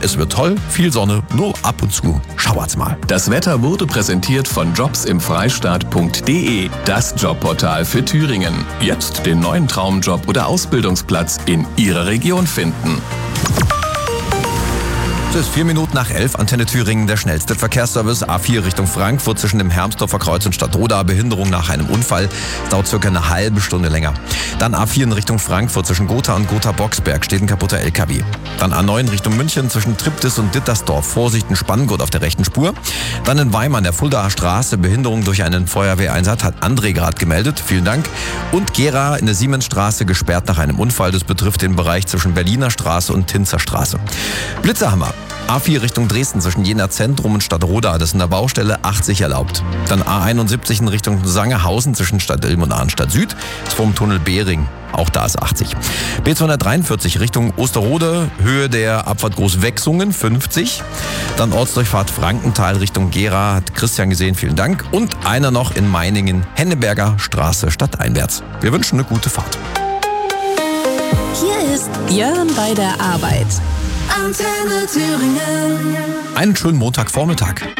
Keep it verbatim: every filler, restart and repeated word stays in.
Es wird toll, viel Sonne, nur ab und zu schauert's mal. Das Wetter wurde präsentiert von jobs im freistaat punkt de, das Jobportal für Thüringen. Jetzt den neuen Traumjob oder Ausbildungsplatz in Ihrer Region finden. Es ist vier Minuten nach elf, Antenne Thüringen, der schnellste Verkehrsservice. A vier Richtung Frankfurt zwischen dem Hermsdorfer Kreuz und Stadtroda. Behinderung nach einem Unfall. Es dauert circa eine halbe Stunde länger. Dann A vier in Richtung Frankfurt zwischen Gotha und Gotha-Boxberg steht ein kaputter L K W. Dann A neun Richtung München zwischen Triptis und Dittersdorf. Vorsicht, ein Spanngurt auf der rechten Spur. Dann in Weimar an der Fuldaer Straße. Behinderung durch einen Feuerwehreinsatz hat André gerade gemeldet. Vielen Dank. Und Gera in der Siemensstraße gesperrt nach einem Unfall. Das betrifft den Bereich zwischen Berliner Straße und Tinzer Straße. Blitzerhammer. A vier Richtung Dresden zwischen Jena Zentrum und Stadtroda, das ist in der Baustelle achtzig erlaubt. Dann A einundsiebzig in Richtung Sangerhausen zwischen Stadt Ilm und Arnstadt Süd, ist vom Tunnel Behring, auch da ist achtzig. B zweihundertdreiundvierzig Richtung Osterode, Höhe der Abfahrt Großwechsungen fünfzig. Dann Ortsdurchfahrt Frankenthal Richtung Gera, hat Christian gesehen, vielen Dank. Und einer noch in Meiningen, Henneberger Straße stadteinwärts. Wir wünschen eine gute Fahrt. Hier ist Björn bei der Arbeit. Antenne Thüringen. Einen schönen Montagvormittag.